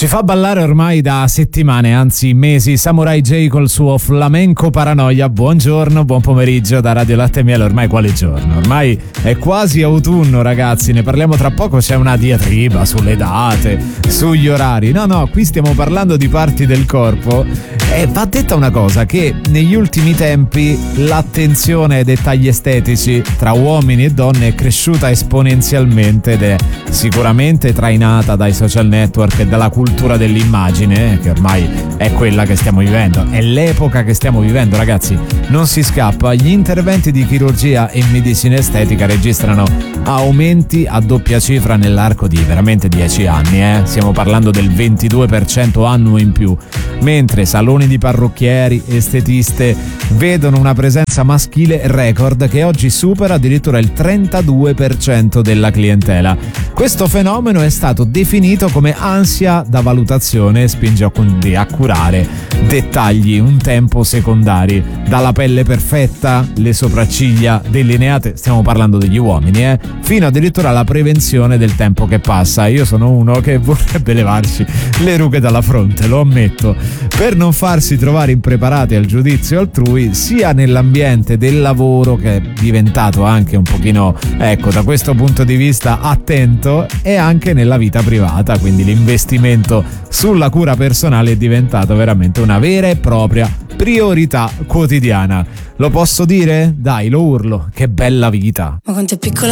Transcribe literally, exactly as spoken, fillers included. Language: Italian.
Ci fa ballare ormai da settimane, anzi mesi, Samurai J col suo flamenco paranoia. Buongiorno, buon pomeriggio da Radio Latte e Miele. Ormai quale giorno? Ormai è quasi autunno, ragazzi, ne parliamo tra poco, c'è una diatriba sulle date, sugli orari. No, no, qui stiamo parlando di parti del corpo e va detta una cosa, che negli ultimi tempi l'attenzione ai dettagli estetici tra uomini e donne è cresciuta esponenzialmente ed è sicuramente trainata dai social network e dalla cultura dell'immagine, che ormai è quella che stiamo vivendo, è l'epoca che stiamo vivendo, ragazzi, non si scappa. Gli interventi di chirurgia e medicina estetica registrano aumenti a doppia cifra nell'arco di veramente dieci anni, eh? Stiamo parlando del ventidue per cento annuo in più, mentre saloni di parrucchieri, estetiste vedono una presenza maschile record che oggi supera addirittura il trentadue per cento della clientela. Questo fenomeno è stato definito come ansia da valutazione e spinge quindi a curare dettagli un tempo secondari, dalla pelle perfetta, le sopracciglia delineate, stiamo parlando degli uomini, eh, fino addirittura alla prevenzione del tempo che passa. Io sono uno che vorrebbe levarsi le rughe dalla fronte, lo ammetto, per non farsi trovare impreparati al giudizio altrui, sia nell'ambiente del lavoro, che è diventato anche un pochino, ecco, da questo punto di vista attento, e anche nella vita privata, quindi l'investimento sulla cura personale è diventato veramente una vera e propria priorità quotidiana. Lo posso dire? Dai, lo urlo, che bella vita. Ma quanto è piccola